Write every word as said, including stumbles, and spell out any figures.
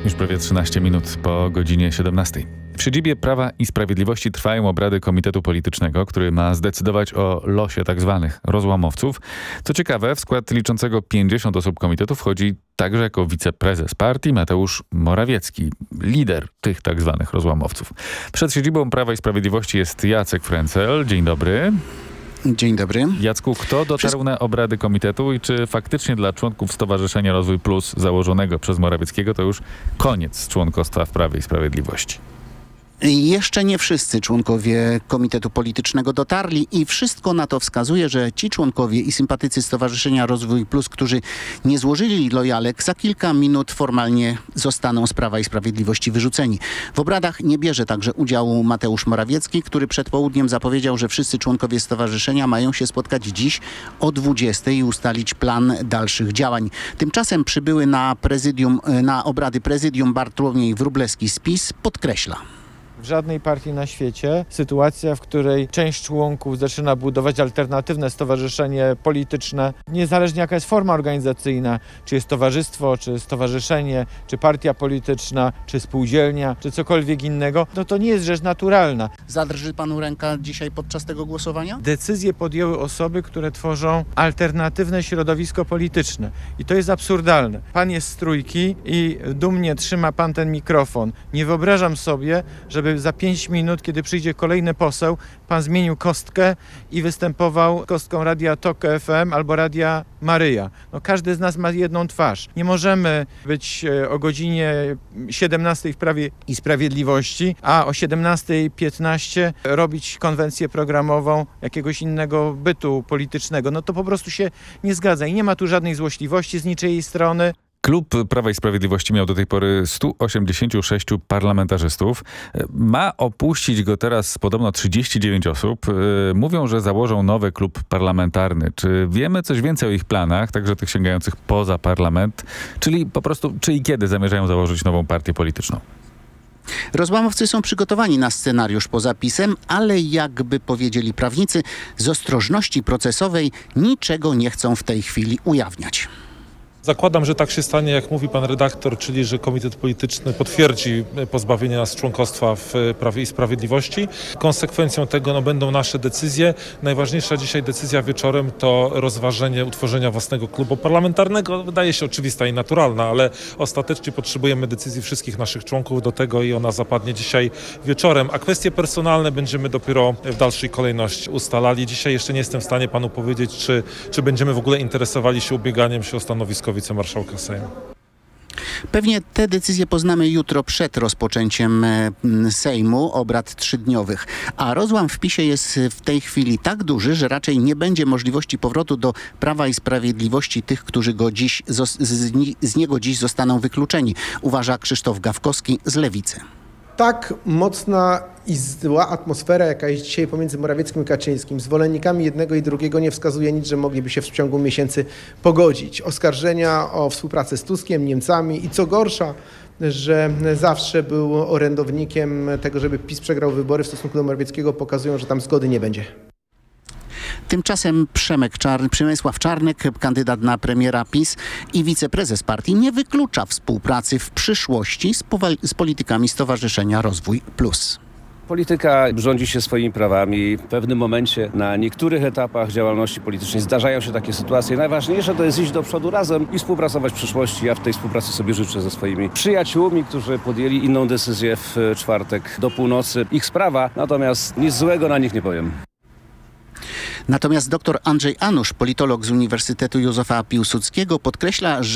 Już prawie trzynaście minut po godzinie siedemnastej. W siedzibie Prawa i Sprawiedliwości trwają obrady Komitetu Politycznego, który ma zdecydować o losie tzw. rozłamowców. Co ciekawe, w skład liczącego pięćdziesiąt osób komitetu wchodzi także jako wiceprezes partii Mateusz Morawiecki, lider tych tzw. rozłamowców. Przed siedzibą Prawa i Sprawiedliwości jest Jacek Frencel. Dzień dobry. Dzień dobry. Jacku, kto dotarł na obrady komitetu i czy faktycznie dla członków Stowarzyszenia Rozwój Plus założonego przez Morawieckiego to już koniec członkostwa w Prawie i Sprawiedliwości? Jeszcze nie wszyscy członkowie Komitetu Politycznego dotarli i wszystko na to wskazuje, że ci członkowie i sympatycy Stowarzyszenia Rozwój Plus, którzy nie złożyli lojalek, za kilka minut formalnie zostaną z Prawa i Sprawiedliwości wyrzuceni. W obradach nie bierze także udziału Mateusz Morawiecki, który przed południem zapowiedział, że wszyscy członkowie stowarzyszenia mają się spotkać dziś o dwudziestej i ustalić plan dalszych działań. Tymczasem przybyły na prezydium, na obrady prezydium Bartłomiej Wróblewski z PiS podkreśla. W żadnej partii na świecie sytuacja, w której część członków zaczyna budować alternatywne stowarzyszenie polityczne, niezależnie jaka jest forma organizacyjna, czy jest towarzystwo, czy stowarzyszenie, czy partia polityczna, czy spółdzielnia, czy cokolwiek innego, no to nie jest rzecz naturalna. Zadrży panu ręka dzisiaj podczas tego głosowania? Decyzje podjęły osoby, które tworzą alternatywne środowisko polityczne. I to jest absurdalne. Pan jest z trójki i dumnie trzyma pan ten mikrofon. Nie wyobrażam sobie, żeby za pięć minut, kiedy przyjdzie kolejny poseł, pan zmienił kostkę i występował kostką Radia Tok F M albo Radia Maryja. No, każdy z nas ma jedną twarz. Nie możemy być o godzinie siedemnastej w Prawie i Sprawiedliwości, a o siedemnastej piętnaście robić konwencję programową jakiegoś innego bytu politycznego. No to po prostu się nie zgadza i nie ma tu żadnej złośliwości z niczyjej strony. Klub Prawa i Sprawiedliwości miał do tej pory stu osiemdziesięciu sześciu parlamentarzystów. Ma opuścić go teraz podobno trzydzieści dziewięć osób. Mówią, że założą nowy klub parlamentarny. Czy wiemy coś więcej o ich planach, także tych sięgających poza parlament? Czyli po prostu, czy i kiedy zamierzają założyć nową partię polityczną? Rozłamowcy są przygotowani na scenariusz poza PiS-em, ale jakby powiedzieli prawnicy, z ostrożności procesowej niczego nie chcą w tej chwili ujawniać. Zakładam, że tak się stanie, jak mówi pan redaktor, czyli że Komitet Polityczny potwierdzi pozbawienie nas członkostwa w Prawie i Sprawiedliwości. Konsekwencją tego no, będą nasze decyzje. Najważniejsza dzisiaj decyzja wieczorem to rozważenie utworzenia własnego klubu parlamentarnego. Wydaje się oczywista i naturalna, ale ostatecznie potrzebujemy decyzji wszystkich naszych członków do tego i ona zapadnie dzisiaj wieczorem. A kwestie personalne będziemy dopiero w dalszej kolejności ustalali. Dzisiaj jeszcze nie jestem w stanie panu powiedzieć, czy, czy będziemy w ogóle interesowali się ubieganiem się o stanowisko wicemarszałka Sejmu. Pewnie te decyzje poznamy jutro przed rozpoczęciem Sejmu, obrad trzydniowych. A rozłam w PiS-ie jest w tej chwili tak duży, że raczej nie będzie możliwości powrotu do Prawa i Sprawiedliwości tych, którzy go dziś, z, z niego dziś zostaną wykluczeni, uważa Krzysztof Gawkowski z Lewicy. Tak mocna i zła atmosfera, jaka jest dzisiaj pomiędzy Morawieckim i Kaczyńskim, zwolennikami jednego i drugiego nie wskazuje nic, że mogliby się w ciągu miesięcy pogodzić. Oskarżenia o współpracę z Tuskiem, Niemcami i co gorsza, że zawsze był orędownikiem tego, żeby PiS przegrał wybory w stosunku do Morawieckiego, pokazują, że tam zgody nie będzie. Tymczasem Przemek Czarny, Przemysław Czarnek, kandydat na premiera PiS i wiceprezes partii, nie wyklucza współpracy w przyszłości z, z politykami Stowarzyszenia Rozwój Plus. Polityka rządzi się swoimi prawami. W pewnym momencie na niektórych etapach działalności politycznej zdarzają się takie sytuacje. Najważniejsze to jest iść do przodu razem i współpracować w przyszłości. Ja w tej współpracy sobie życzę ze swoimi przyjaciółmi, którzy podjęli inną decyzję w czwartek do północy. Ich sprawa, natomiast nic złego na nich nie powiem. Natomiast dr Andrzej Anusz, politolog z Uniwersytetu Józefa Piłsudskiego, podkreśla, że